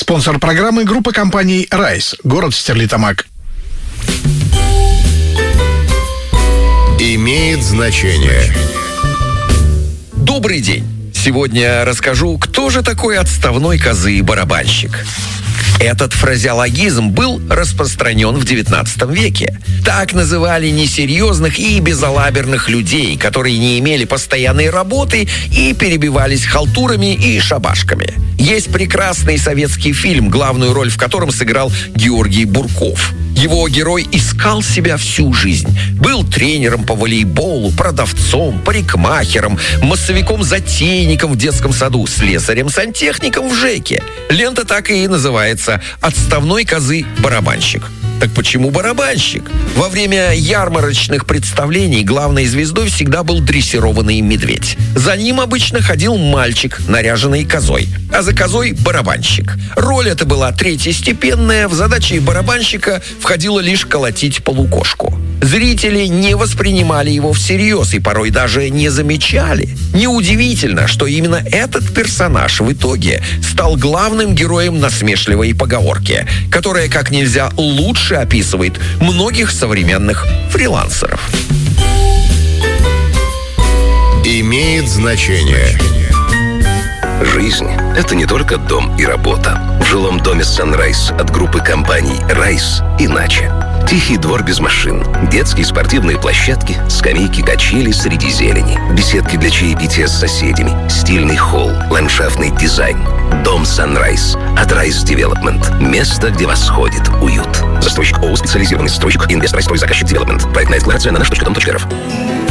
Спонсор программы — группа компаний «Райс», город Стерлитамак. Имеет значение. Добрый день! Сегодня расскажу, кто же такой отставной козы-барабанщик. Этот фразеологизм был распространен в XIX веке. Так называли несерьезных и безалаберных людей, которые не имели постоянной работы и перебивались халтурами и шабашками. Есть прекрасный советский фильм, главную роль в котором сыграл Георгий Бурков. Его герой искал себя всю жизнь. Был тренером по волейболу, продавцом, парикмахером, массовиком-затейником в детском саду, слесарем-сантехником в ЖЭКе. Лента так и называется «Отставной козы-барабанщик». Так почему барабанщик? Во время ярмарочных представлений главной звездой всегда был дрессированный медведь. За ним обычно ходил мальчик, наряженный козой, а за козой барабанщик. Роль эта была третьестепенная, в задачи барабанщика входило лишь колотить полукошку. Зрители не воспринимали его всерьез и порой даже не замечали. Неудивительно, что именно этот персонаж в итоге стал главным героем насмешливой поговорки, которая как нельзя лучше описывает многих современных фрилансеров. Имеет значение. Жизнь – это не только дом и работа. В жилом доме Sunrise от группы компаний «Райс» иначе. Тихий двор без машин, детские спортивные площадки, скамейки, качели среди зелени, беседки для чаепития с соседями, стильный холл, ландшафтный дизайн. Дом Sunrise от Rise Development. Место, где восходит уют. Застройщик ООО «Специализированный застройщик», инвестор, заказчик Development. Проектная декларация на наш.дом.рф.